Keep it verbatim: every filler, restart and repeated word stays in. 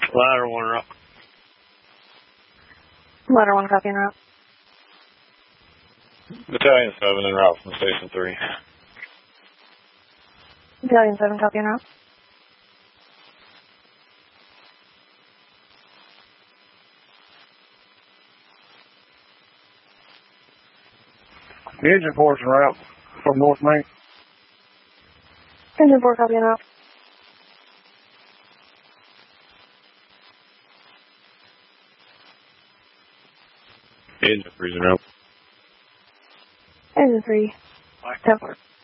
Ladder one route. Ladder one, copy en route. Battalion seven en route from Station three. Battalion seven, copy en route. The engine force en route from North Main. Engine four, copy en route. Engine three's en route. Engine three, ten four.